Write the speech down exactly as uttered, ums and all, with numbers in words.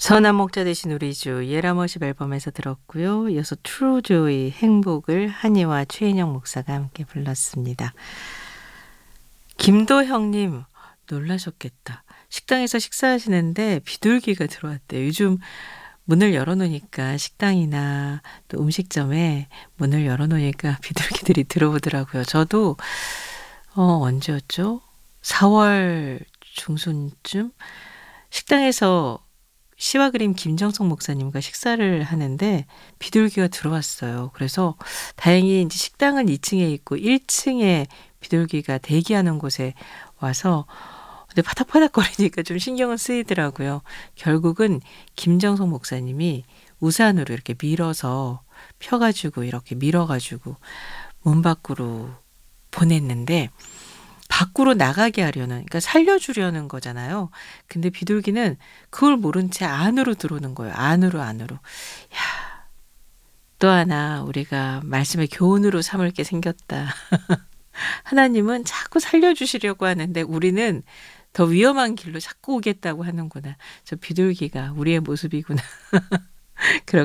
선한 목자 되신 우리 주 예라머십 앨범에서 들었고요. 이어서 트루조의 행복을 한이와 최인영 목사가 함께 불렀습니다. 김도형님 놀라셨겠다. 식당에서 식사하시는데 비둘기가 들어왔대요. 요즘 문을 열어놓으니까 식당이나 또 음식점에 문을 열어놓으니까 비둘기들이 들어오더라고요. 저도 어, 언제였죠? 사월 중순쯤 식당에서 시와 그림 김정석 목사님과 식사를 하는데 비둘기가 들어왔어요. 그래서 다행히 이제 식당은 이 층에 있고 일 층에 비둘기가 대기하는 곳에 와서 근데 파닥파닥거리니까 좀 신경은 쓰이더라고요. 결국은 김정석 목사님이 우산으로 이렇게 밀어서 펴가지고 이렇게 밀어가지고 문 밖으로 보냈는데 밖으로 나가게 하려는, 그러니까 살려주려는 거잖아요. 근데 비둘기는 그걸 모른 채 안으로 들어오는 거예요. 안으로 안으로. 야, 또 하나 우리가 말씀의 교훈으로 삼을 게 생겼다. 하나님은 자꾸 살려주시려고 하는데 우리는 더 위험한 길로 자꾸 오겠다고 하는구나. 저 비둘기가 우리의 모습이구나. 그렇게